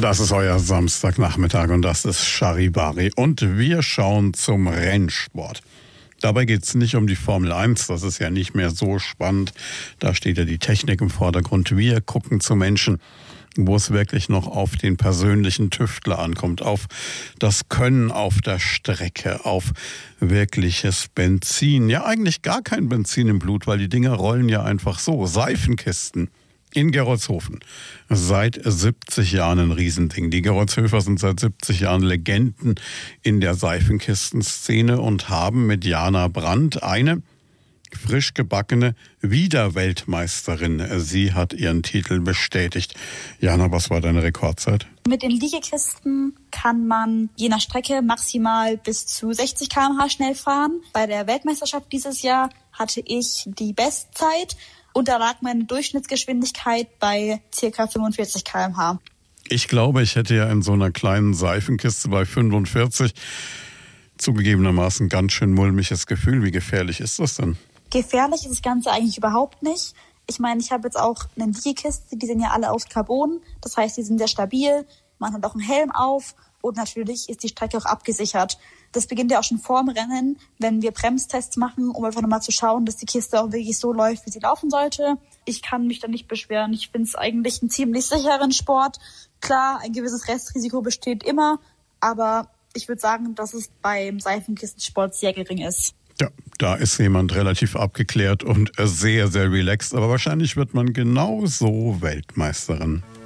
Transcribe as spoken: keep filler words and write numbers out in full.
Das ist euer Samstagnachmittag und das ist Charivari. Und wir schauen zum Rennsport. Dabei geht es nicht um die Formel eins, das ist ja nicht mehr so spannend. Da steht ja die Technik im Vordergrund. Wir gucken zu Menschen, wo es wirklich noch auf den persönlichen Tüftler ankommt, auf das Können auf der Strecke, auf wirkliches Benzin. Ja, eigentlich gar kein Benzin im Blut, weil die Dinger rollen ja einfach so. Seifenkisten. In Gerolzhofen. Seit siebzig Jahren ein Riesending. Die Gerolzhöfer sind seit siebzig Jahren Legenden in der Seifenkistenszene und haben mit Jana Brandt eine frisch gebackene Wiederweltmeisterin. Sie hat ihren Titel bestätigt. Jana, was war deine Rekordzeit? Mit den Liegekisten kann man je nach Strecke maximal bis zu sechzig Kilometer pro Stunde schnell fahren. Bei der Weltmeisterschaft dieses Jahr hatte ich die Bestzeit. Und da lag meine Durchschnittsgeschwindigkeit bei ca. fünfundvierzig Kilometer pro Stunde. Ich glaube, ich hätte ja in so einer kleinen Seifenkiste bei fünfundvierzig zugegebenermaßen ganz schön mulmiges Gefühl. Wie gefährlich ist das denn? Gefährlich ist das Ganze eigentlich überhaupt nicht. Ich meine, ich habe jetzt auch eine Liegekiste, die sind ja alle aus Carbon. Das heißt, die sind sehr stabil. Man hat auch einen Helm auf. Und natürlich ist die Strecke auch abgesichert. Das beginnt ja auch schon vor dem Rennen, wenn wir Bremstests machen, um einfach nochmal zu schauen, dass die Kiste auch wirklich so läuft, wie sie laufen sollte. Ich kann mich da nicht beschweren. Ich finde es eigentlich einen ziemlich sicheren Sport. Klar, ein gewisses Restrisiko besteht immer, aber ich würde sagen, dass es beim Seifenkistensport sehr gering ist. Ja, da ist jemand relativ abgeklärt und sehr, sehr relaxed. Aber wahrscheinlich wird man genauso Weltmeisterin.